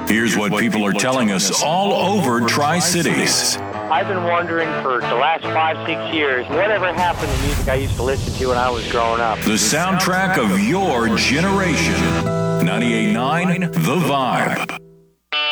Here's what people are telling us all over Tri-Cities. I've been wondering for the last 5-6 years, whatever happened to music I used to listen to when I was growing up. The soundtrack of your generation. 98.9 The Vibe.